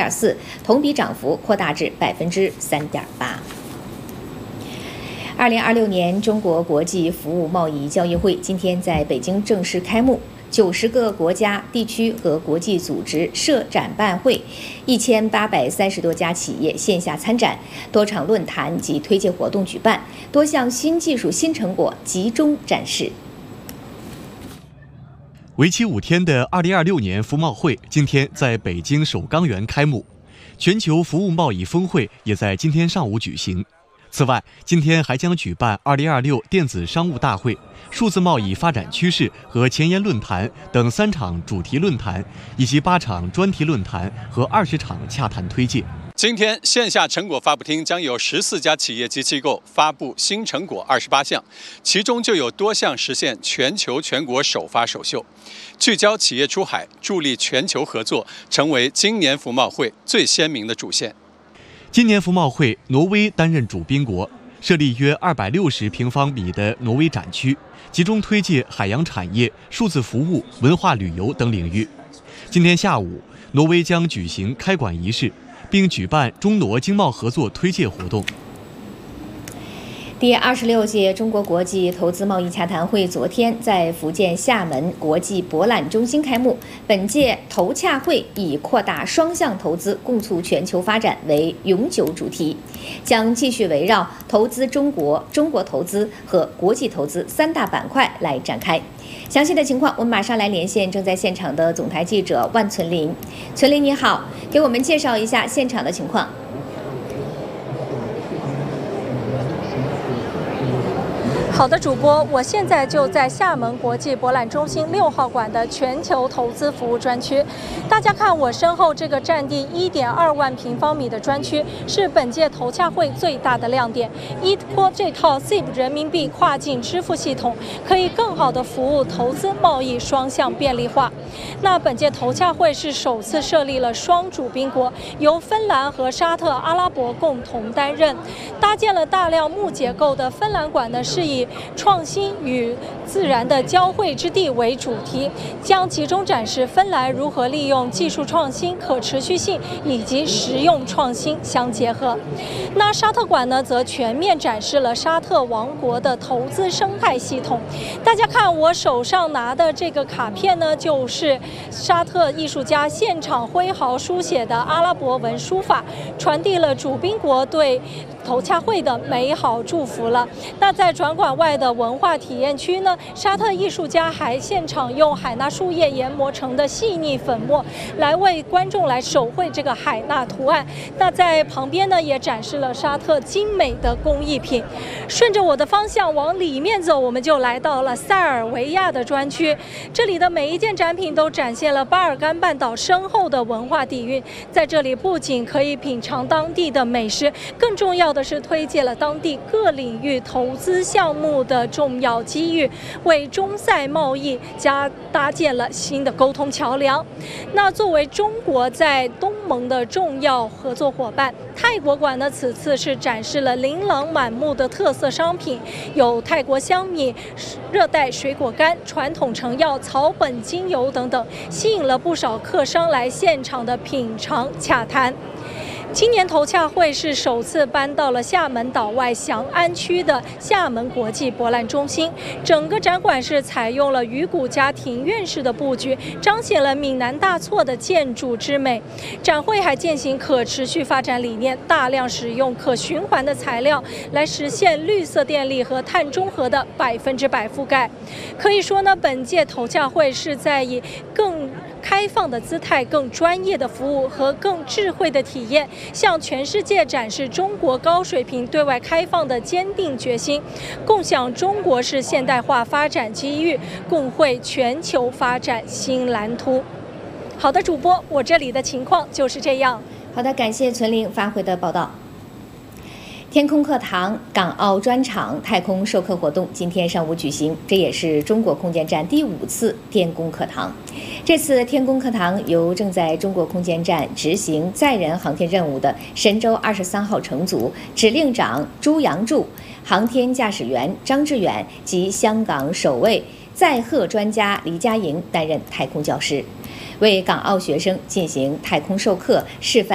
0.4%，同比涨幅扩大至3.8%。2026年中国国际服务贸易交易会今天在北京正式开幕。90个国家、地区和国际组织设展办会，1830多家企业线下参展，多场论坛及推介活动举办，多项新技术新成果集中展示。 为期5天的2026年服贸会今天在北京首钢园开幕，全球服务贸易峰会也在今天上午举行。此外，今天还将举办2026电子商务大会、数字贸易发展趋势和前沿论坛等3场主题论坛，以及8场专题论坛和20场洽谈推介。 今天线下成果发布厅将有14家企业及机构发布新成果28项，其中就有多项实现全球全国首发首秀，聚焦企业出海，助力全球合作，成为今年服贸会最鲜明的主线。 今年服贸会，挪威担任主宾国，设立约260平方米的挪威展区，集中推介海洋产业、数字服务、文化旅游等领域。今天下午，挪威将举行开馆仪式，并举办中挪经贸合作推介活动。 第26届中国国际投资贸易洽谈会昨天在福建厦门国际博览中心开幕。本届投洽会以扩大双向投资、共促全球发展为永久主题，将继续围绕投资中国、中国投资和国际投资3大板块来展开。详细的情况，我们马上来连线正在现场的总台记者万存林。存林你好，给我们介绍一下现场的情况。 好的，主播，我现在就在厦门国际博览中心6号馆的全球投资服务专区。大家看我身后这个占地1.2万平方米的专区，是本届投洽会最大的亮点。eTPO这套 ZIP 人民币跨境支付系统，可以更好地服务投资贸易双向便利化。那本届投洽会是首次设立了双主宾国，由芬兰和沙特阿拉伯共同担任，搭建了大量木结构的芬兰馆呢，是以创新与自然的交汇之地为主题，将集中展示芬兰如何利用技术创新、可持续性以及实用创新相结合。那沙特馆呢，则全面展示了沙特王国的投资生态系统。大家看我手上拿的这个卡片呢，就是沙特艺术家现场挥毫书写的阿拉伯文书法，传递了主宾国对投洽会的美好祝福了。那在转馆外的文化体验区呢，沙特艺术家还现场用海纳树叶研磨成的细腻粉末来为观众来手绘这个海纳图案。那在旁边呢，也展示了沙特精美的工艺品。顺着我的方向往里面走，我们就来到了塞尔维亚的专区。这里的每一件展品都展现了巴尔干半岛深厚的文化底蕴。在这里不仅可以品尝当地的美食，更重要的是推介了当地各领域投资项目的重要机遇，为中塞贸易搭建了新的沟通桥梁。那作为中国在东盟的重要合作伙伴，泰国馆呢此次是展示了琳琅满目的特色商品，有泰国香米、热带水果干、传统成药、草本精油等等，吸引了不少客商来现场的品尝洽谈。今年投洽会是首次搬到了厦门岛外翔安区的厦门国际博览中心，整个展馆是采用了鱼骨加庭院式的布局，彰显了闽南大厝的建筑之美。展会还践行可持续发展理念，大量使用可循环的材料来实现绿色电力和碳中和的100%覆盖。可以说呢，本届投洽会是在以更开放的姿态、更专业的服务和更智慧的体验，向全世界展示中国高水平对外开放的坚定决心，共享中国式现代化发展机遇，共绘全球发展新蓝图。好的，主播，我这里的情况就是这样。 好的，感谢存林发回的报道。天空课堂港澳专场太空授课活动今天上午举行，这也是中国空间站第5次天宫课堂。这次天宫课堂由正在中国空间站执行载人航天任务的神舟23号乘组指令长朱杨柱、航天驾驶员张志远及香港首位载荷专家黎佳莹担任太空教师，为港澳学生进行太空授课示范